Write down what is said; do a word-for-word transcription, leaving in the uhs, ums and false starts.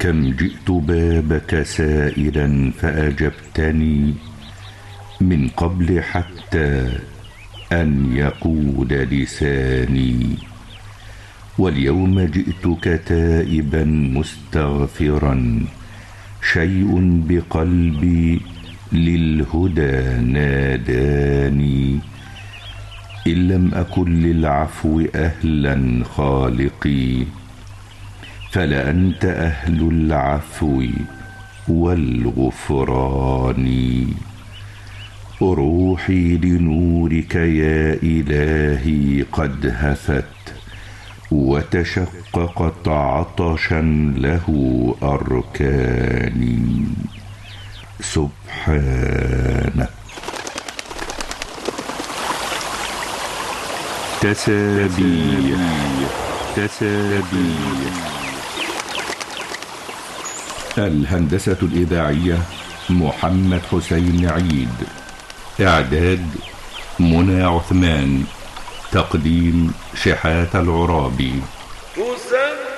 كم جئت بابك سائلا فأجبتني من قبل حتى أن يقول لساني، واليوم جئتك تائبا مستغفرا، شيء بقلبي للهدى ناداني. إن لم أكن للعفو أهلا خالقي، فلأنت أهل العفو والغفران. روحي لنورك يا إلهي قد هفت، وتشققت عطشا له أركاني. سبحانك. تسابيح تسابيح. الهندسة الإذاعية محمد حسين عيد. إعداد منى عثمان. تقديم شحات العرابي.